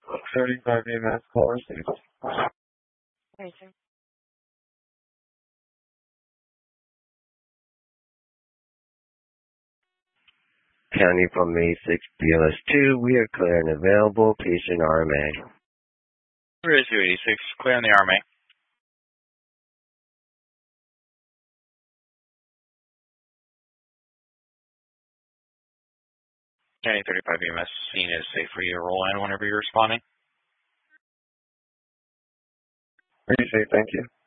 35 EMS call received. Anything. County from May 6 BLS2, we are clear and available. Patient RMA. Bridge 286, clear on the RMA. County 35 EMS, scene is safe for you to roll in whenever you're responding. Appreciate it, thank you.